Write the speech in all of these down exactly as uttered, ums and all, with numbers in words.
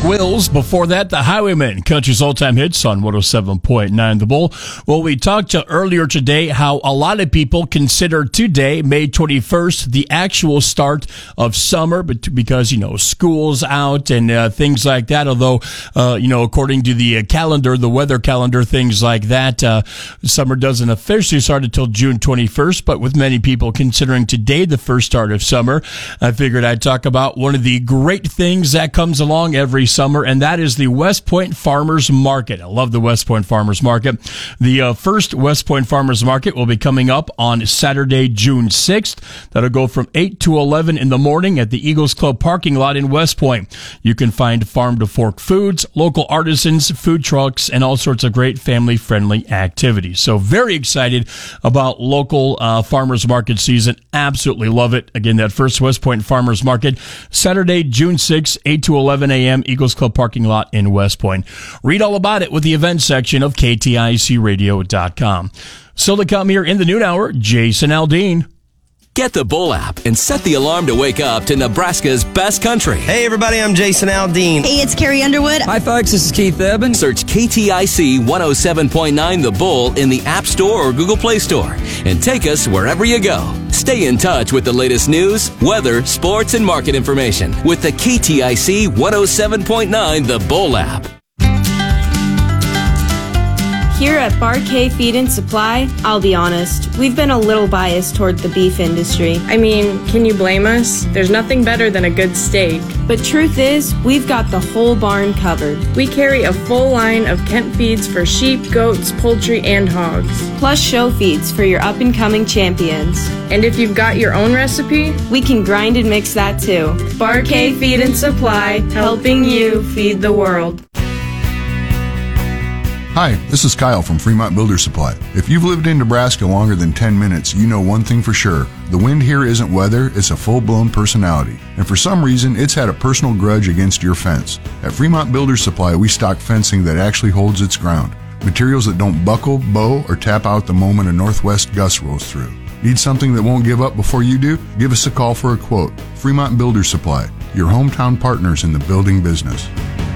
Wills. Before that, the Highwaymen, country's all-time hits on one oh seven point nine The Bull. Well, we talked to earlier today how a lot of people consider today, May twenty-first, the actual start of summer, but because, you know, school's out and uh, things like that. Although, uh, you know, according to the uh, calendar, the weather calendar, things like that, uh, summer doesn't officially start until June twenty-first. But with many people considering today the first start of summer, I figured I'd talk about one of the great things that comes along every summer, and that is the West Point Farmers Market. I love the West Point Farmers Market. The uh, first West Point Farmers Market will be coming up on Saturday, June sixth. That'll go from eight to eleven in the morning at the Eagles Club parking lot in West Point. You can find farm-to-fork foods, local artisans, food trucks, and all sorts of great family-friendly activities. So very excited about local uh, farmers market season. Absolutely love it. Again, that first West Point Farmers Market, Saturday, June sixth, eight to eleven a.m., Eagles Club parking lot in West Point. Read all about it with the events section of K T I C radio dot com. Still to come here in the noon hour, Jason Aldean. Get the Bull app and set the alarm to wake up to Nebraska's best country. Hey, everybody, I'm Jason Aldean. Hey, it's Carrie Underwood. Hi, folks, this is Keith Eben. Search K T I C one oh seven point nine The Bull in the App Store or Google Play Store and take us wherever you go. Stay in touch with the latest news, weather, sports, and market information with the K T I C one oh seven point nine The Bull app. Here at Bar K Feed and Supply, I'll be honest, we've been a little biased toward the beef industry. I mean, can you blame us? There's nothing better than a good steak. But truth is, we've got the whole barn covered. We carry a full line of Kemp feeds for sheep, goats, poultry, and hogs. Plus show feeds for your up-and-coming champions. And if you've got your own recipe, we can grind and mix that too. Bar K Feed and Supply, helping you feed the world. Hi, this is Kyle from Fremont Builder Supply. If you've lived in Nebraska longer than ten minutes, you know one thing for sure. The wind here isn't weather, it's a full-blown personality. And for some reason, it's had a personal grudge against your fence. At Fremont Builder Supply, we stock fencing that actually holds its ground. Materials that don't buckle, bow, or tap out the moment a northwest gust rolls through. Need something that won't give up before you do? Give us a call for a quote. Fremont Builder Supply, your hometown partners in the building business.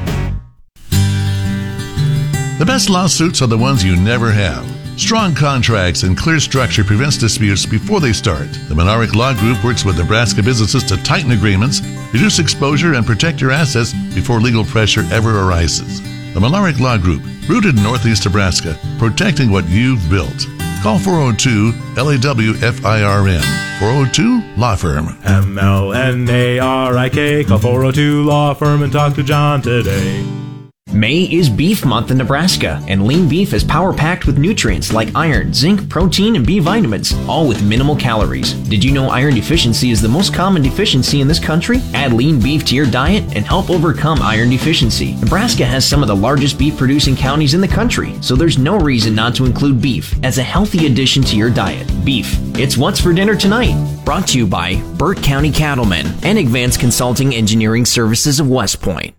The best lawsuits are the ones you never have. Strong contracts and clear structure prevents disputes before they start. The Monarch Law Group works with Nebraska businesses to tighten agreements, reduce exposure, and protect your assets before legal pressure ever arises. The Monarch Law Group, rooted in Northeast Nebraska, protecting what you've built. Call four oh two L A W F I R M. four oh two Law Firm. M L N A R I K. Call four oh two Law Firm and talk to John today. May is Beef Month in Nebraska, and lean beef is power-packed with nutrients like iron, zinc, protein, and B vitamins, all with minimal calories. Did you know iron deficiency is the most common deficiency in this country? Add lean beef to your diet and help overcome iron deficiency. Nebraska has some of the largest beef-producing counties in the country, so there's no reason not to include beef as a healthy addition to your diet. Beef, it's what's for dinner tonight. Brought to you by Burt County Cattlemen and Advanced Consulting Engineering Services of West Point.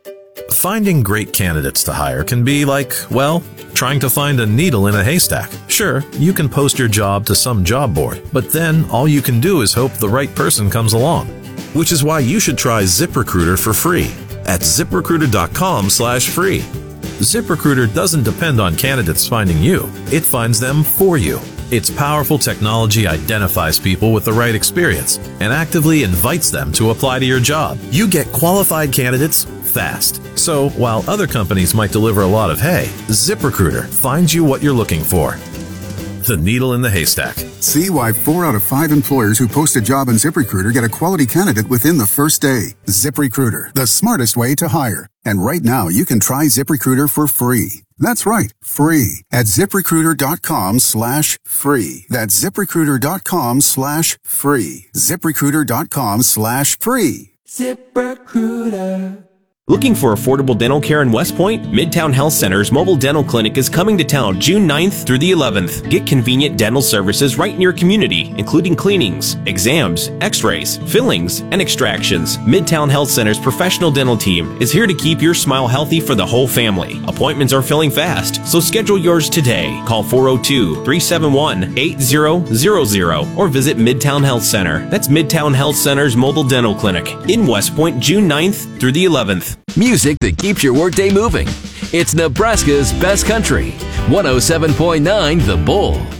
Finding great candidates to hire can be like, well, trying to find a needle in a haystack. Sure, you can post your job to some job board, but then all you can do is hope the right person comes along. Which is why you should try ZipRecruiter for free at ZipRecruiter.com slash free. ZipRecruiter doesn't depend on candidates finding you. It finds them for you. Its powerful technology identifies people with the right experience and actively invites them to apply to your job. You get qualified candidates fast. So while other companies might deliver a lot of hay, ZipRecruiter finds you what you're looking for. The needle in the haystack. See why four out of five employers who post a job on ZipRecruiter get a quality candidate within the first day. ZipRecruiter, the smartest way to hire. And right now, you can try ZipRecruiter for free. That's right, free at ZipRecruiter.com slash free. That's ZipRecruiter.com slash free. ZipRecruiter.com slash free. ZipRecruiter. Looking for affordable dental care in West Point? Midtown Health Center's mobile dental clinic is coming to town June ninth through the eleventh. Get convenient dental services right in your community, including cleanings, exams, x-rays, fillings, and extractions. Midtown Health Center's professional dental team is here to keep your smile healthy for the whole family. Appointments are filling fast, so schedule yours today. Call four oh two, three seven one, eight zero zero zero or visit Midtown Health Center. That's Midtown Health Center's mobile dental clinic in West Point June ninth through the eleventh. Music that keeps your workday moving. It's Nebraska's best country. one oh seven point nine The Bull.